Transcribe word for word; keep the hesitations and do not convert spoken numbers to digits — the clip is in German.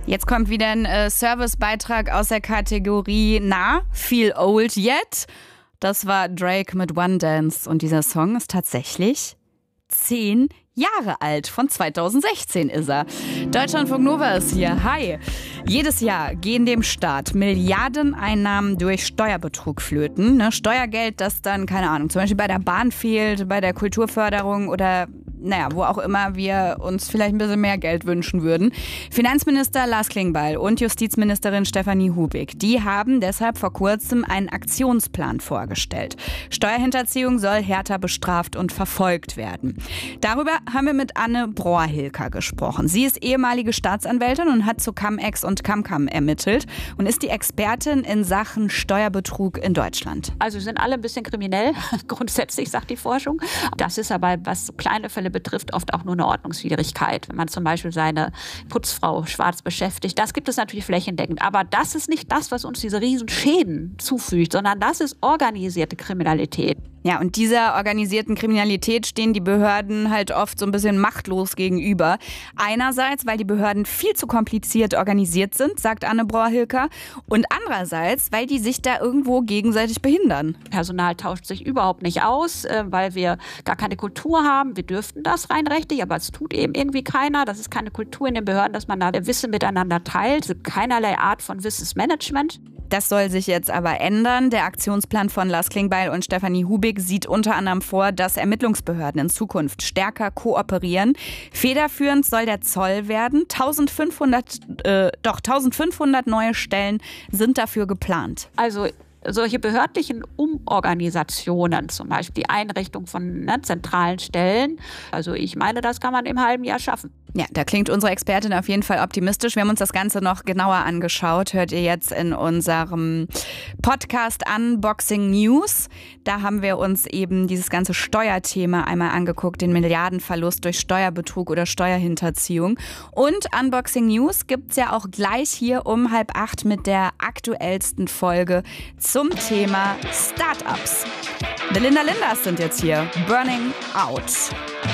Jetzt kommt wieder ein äh, Servicebeitrag aus der Kategorie Na, feel old yet. Das war Drake mit One Dance und dieser Song ist tatsächlich zehn Jahre alt. Von zweitausendsechzehn ist er. Deutschlandfunk Nova ist hier. Hi. Jedes Jahr gehen dem Staat Milliardeneinnahmen durch Steuerbetrug flöten. Ne? Steuergeld, das dann, keine Ahnung, zum Beispiel bei der Bahn fehlt, bei der Kulturförderung oder naja, wo auch immer wir uns vielleicht ein bisschen mehr Geld wünschen würden. Finanzminister Lars Klingbeil und Justizministerin Stefanie Hubig, die haben deshalb vor kurzem einen Aktionsplan vorgestellt. Steuerhinterziehung soll härter bestraft und verfolgt werden. Darüber haben wir mit Anne Brohr-Hilker gesprochen. Sie ist ehemalige Staatsanwältin und hat zu Cum-Ex und Cum-Cam ermittelt und ist die Expertin in Sachen Steuerbetrug in Deutschland. Also sind alle ein bisschen kriminell, grundsätzlich sagt die Forschung. Das ist aber, was so kleine Fälle betrifft, oft auch nur eine Ordnungswidrigkeit. Wenn man zum Beispiel seine Putzfrau schwarz beschäftigt, das gibt es natürlich flächendeckend. Aber das ist nicht das, was uns diese riesen Schäden zufügt, sondern das ist organisierte Kriminalität. Ja, und dieser organisierten Kriminalität stehen die Behörden halt oft so ein bisschen machtlos gegenüber. Einerseits, weil die Behörden viel zu kompliziert organisiert sind, sagt Anne Brohr-Hilker. Und andererseits, weil die sich da irgendwo gegenseitig behindern. Personal tauscht sich überhaupt nicht aus, weil wir gar keine Kultur haben. Wir dürften das rein rechtlich, aber es tut eben irgendwie keiner. Das ist keine Kultur in den Behörden, dass man da Wissen miteinander teilt. Es gibt keinerlei Art von Wissensmanagement. Das soll sich jetzt aber ändern. Der Aktionsplan von Lars Klingbeil und Stefanie Hubig sieht unter anderem vor, dass Ermittlungsbehörden in Zukunft stärker kooperieren. Federführend soll der Zoll werden. eintausendfünfhundert, äh, doch eintausendfünfhundert neue Stellen sind dafür geplant. Also solche behördlichen Umorganisationen, zum Beispiel die Einrichtung von ne, zentralen Stellen, also ich meine, das kann man im halben Jahr schaffen. Ja, da klingt unsere Expertin auf jeden Fall optimistisch. Wir haben uns das Ganze noch genauer angeschaut. Hört ihr jetzt in unserem Podcast Unboxing News. Da haben wir uns eben dieses ganze Steuerthema einmal angeguckt, den Milliardenverlust durch Steuerbetrug oder Steuerhinterziehung. Und Unboxing News gibt's ja auch gleich hier um halb acht mit der aktuellsten Folge zum Thema Startups. Die Linda Lindas sind jetzt hier. Burning Out.